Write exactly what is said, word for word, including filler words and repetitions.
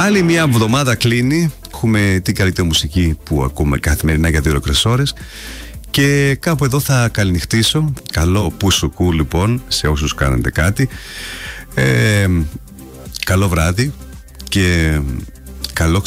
Άλλη μια εβδομάδα κλείνει. Έχουμε την καλύτερη μουσική που ακούμε καθημερινά για δύο ολόκληρες ώρες. Και κάπου εδώ θα καληνυχτήσω. Καλό πουσουκού λοιπόν σε όσους κάνετε κάτι. ε, Καλό βράδυ και καλό